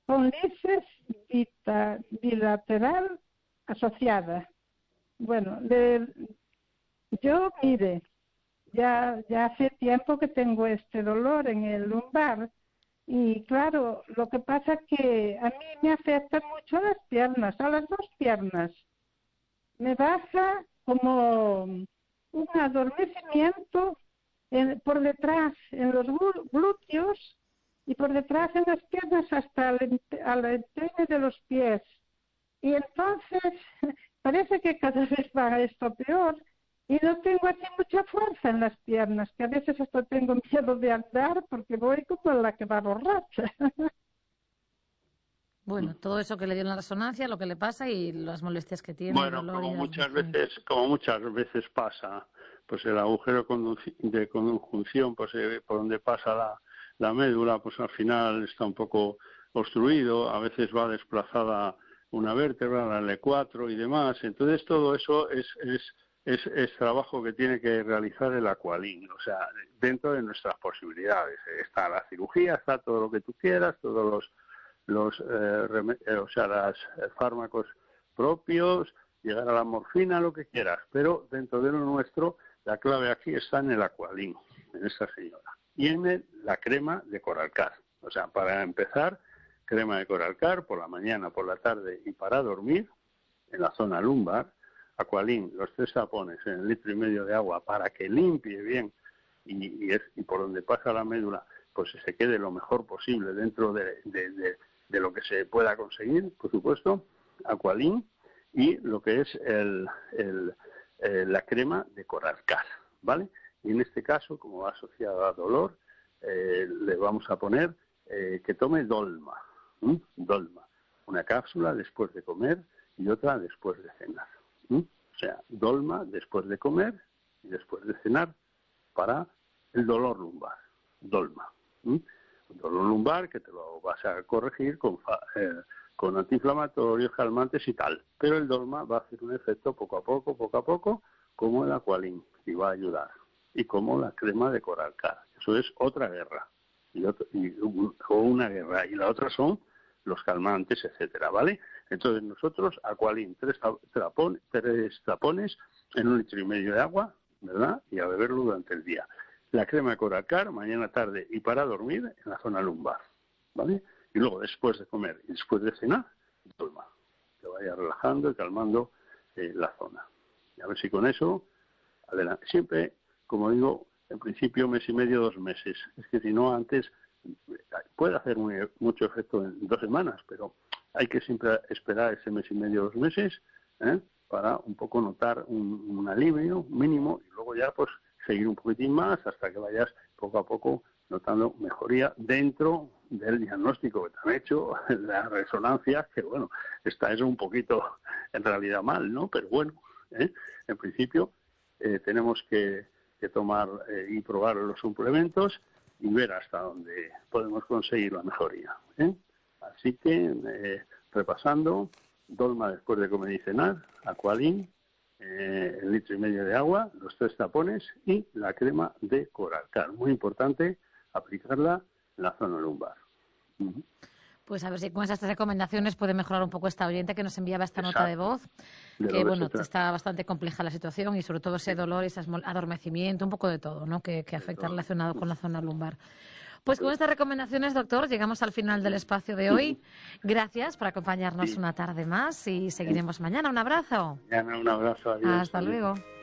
con lisis bilateral asociada. Bueno, yo, mire, ya hace tiempo que tengo este dolor en el lumbar y claro, lo que pasa es que a mí me afecta mucho las piernas, a las dos piernas. Me baja como un adormecimiento por detrás, en los glúteos y por detrás en las piernas hasta al empeine de los pies. Y entonces parece que cada vez va esto peor y no tengo así mucha fuerza en las piernas, que a veces hasta tengo miedo de andar porque voy como la que va borracha. Bueno, todo eso que le dio en la resonancia, lo que le pasa y las molestias que tiene, el Bueno, dolor y como muchas veces pasa, pues el agujero de conjunción, pues por donde pasa la médula, pues al final está un poco obstruido, a veces va desplazada una vértebra, la L4 y demás. Entonces todo eso es trabajo que tiene que realizar el Aqualin, o sea, dentro de nuestras posibilidades. Está la cirugía, está todo lo que tú quieras, todos los fármacos propios, llegar a la morfina, lo que quieras, pero dentro de lo nuestro, la clave aquí está en el Aqualin, en esta señora, y en la crema de Coralcar. O sea, para empezar, crema de Coralcar por la mañana, por la tarde y para dormir, en la zona lumbar, Aqualin, los 3 tapones en 1,5 litros de agua para que limpie bien y por donde pasa la médula, pues se quede lo mejor posible dentro de lo que se pueda conseguir, por supuesto, Aqualin, y lo que es la crema de Coralcar, ¿vale? Y en este caso, como va asociado a dolor, le vamos a poner que tome Dolma, Dolma, una cápsula después de comer y otra después de cenar. O sea, Dolma después de comer y después de cenar para el dolor lumbar, Dolma. Un dolor lumbar que te lo vas a corregir con antiinflamatorios, calmantes y tal. Pero el Dolma va a hacer un efecto poco a poco, como el Aqualin, y va a ayudar. Y como la crema de Coralcar. Eso es otra guerra. O una guerra. Y la otra son los calmantes, etcétera, ¿vale? Entonces nosotros, Aqualin, 3 tapones en 1,5 litros de agua, ¿verdad? Y a beberlo durante el día. La crema de Coralcar, mañana, tarde y para dormir en la zona lumbar, ¿vale? Y luego, después de comer y después de cenar, Dolma. Que vaya relajando y calmando la zona. Y a ver si con eso, adelante. Siempre, como digo, en principio 1,5 meses, 2 meses. Es que si no, antes puede hacer mucho efecto en 2 semanas, pero hay que siempre esperar ese 1,5 meses, 2 meses, para un poco notar un alivio mínimo y luego ya pues seguir un poquitín más hasta que vayas poco a poco notando mejoría dentro del diagnóstico que te han hecho, la resonancia, que bueno, está eso un poquito en realidad mal, ¿no? Pero bueno, en principio tenemos que tomar y probar los suplementos y ver hasta dónde podemos conseguir la mejoría. Así que, repasando, Dolma después de comer y cenar, Aqualin, 1,5 litros de agua, los 3 tapones y la crema de Coralcar. Muy importante aplicarla en la zona lumbar. Pues a ver si con esas 3 recomendaciones puede mejorar un poco esta oyente que nos enviaba esta nota de voz, que bueno, está bastante compleja la situación y sobre todo ese dolor y ese adormecimiento, un poco de todo, ¿no? Que afecta relacionado con la zona lumbar. Pues con estas recomendaciones, doctor, llegamos al final del espacio de hoy. Gracias por acompañarnos una tarde más y seguiremos mañana. Un abrazo. Mañana un abrazo. Adiós. Hasta luego.